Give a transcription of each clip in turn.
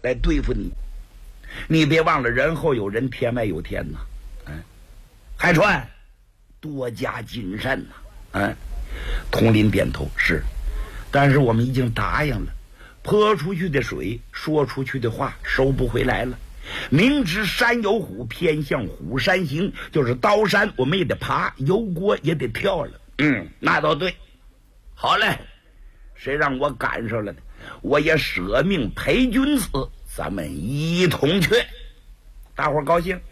来对付你。你别忘了，人后有人，天外有天呐。海川，多加谨慎呐。统领点头，是。但是我们已经答应了，泼出去的水，说出去的话，收不回来了。明知山有虎，偏向虎山行，就是刀山我们也得爬，油锅也得跳了。那倒对。好嘞，谁让我赶上了呢？我也舍命陪君子，咱们一同去。大伙儿高兴。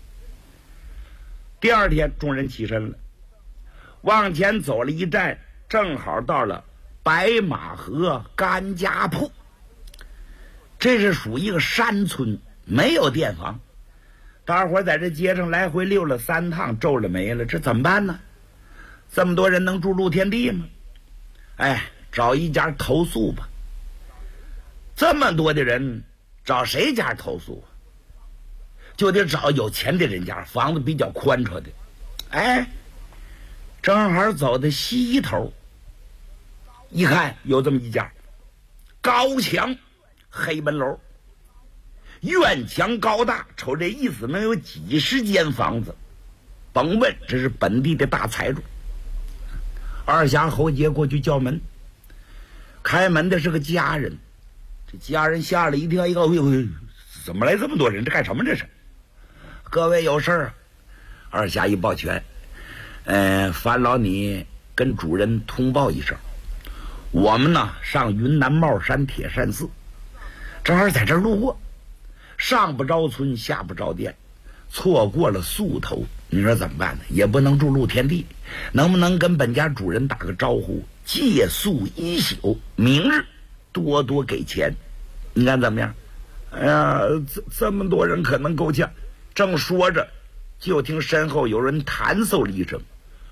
第二天众人起身了，往前走了一站，正好到了白马河甘家铺。这是属于一个山村，没有店房。大伙儿在这街上来回溜了3趟，皱了眉了，这怎么办呢？这么多人能住露天地吗？找一家投宿吧。这么多的人，找谁家投宿？就得找有钱的人家，房子比较宽敞的。正好走到西头，一看有这么一家高墙黑门楼，院墙高大，瞅这意思能有几十间房子。甭问，这是本地的大财主。二侠侯杰过去叫门，开门的是个家人。这家人吓了一跳，怎么来这么多人？这干什么？这是？各位有事儿？二侠一抱拳，烦劳你跟主人通报一声，我们呢上云南帽山铁山寺，正好在这儿路过，上不着村下不着店，错过了宿头，你说怎么办呢？也不能住露天地，能不能跟本家主人打个招呼，借宿一宿，明日多多给钱？你看怎么样？这么多人可能够呛。正说着，就听身后有人弹嗽了一声：“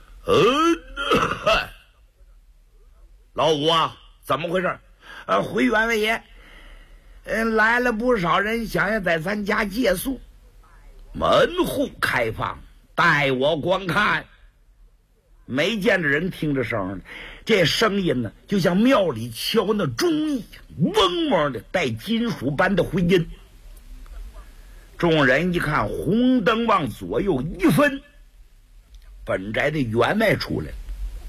老五啊，怎么回事？”回员外爷，来了不少人，想要在咱家借宿，门户开放，待我观看。没见着人，听着声，这声音呢，就像庙里敲那钟一样，嗡嗡的，带金属般的回音。众人一看，红灯往左右一分，本宅的员外出来了。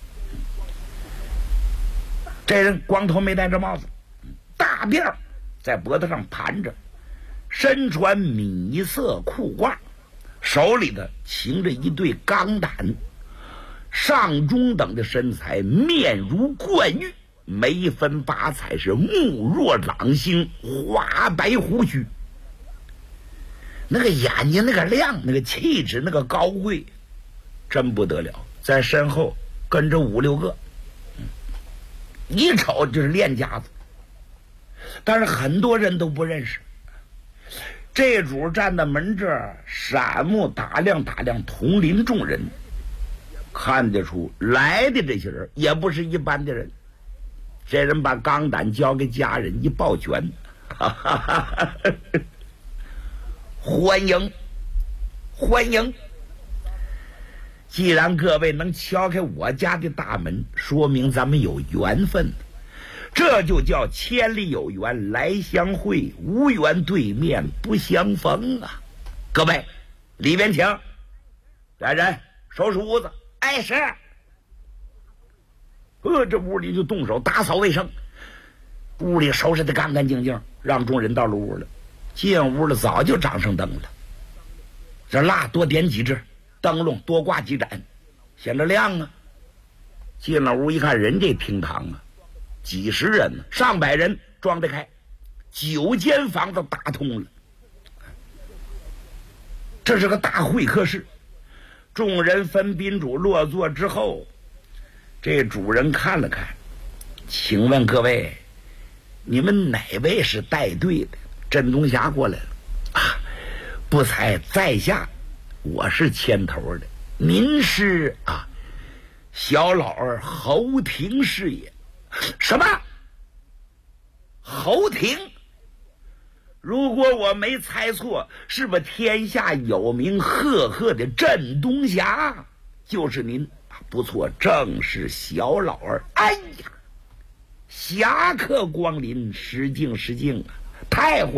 这人光头没戴着帽子，大辫儿在脖子上盘着，身穿米色裤褂，手里的擎着一对钢胆，上中等的身材，面如冠玉，眉分八彩，是目若朗星，花白胡须，那个眼睛那个亮，那个气质那个高贵，真不得了。在身后跟着5、6个，一瞅就是练家子，但是很多人都不认识。这主站在门这儿，闪目打量同邻众人，看得出来的这些人也不是一般的人。这人把钢胆交给家人，一抱拳，欢迎欢迎！既然各位能敲开我家的大门，说明咱们有缘分，这就叫千里有缘来相会，无缘对面不相逢啊！各位，里边请。来人，收拾屋子。是。这屋里就动手打扫卫生，屋里收拾得干干净净，让众人到了屋了。进屋了，早就掌上灯了。这蜡多点几支，灯笼多挂几盏，显得亮啊。进了屋一看，人这厅堂啊，几十人呢，上百人装得开，9间房子打通了。这是个大会客室。众人分宾主落座之后，这主人看了看，请问各位，你们哪位是带队的？镇东霞过来了不才在下，我是牵头的。您是小老儿侯廷是也。什么？侯廷？如果我没猜错，是不天下有名赫赫的镇东霞就是您？不错，正是小老儿。哎呀，侠客光临，失敬失敬啊！太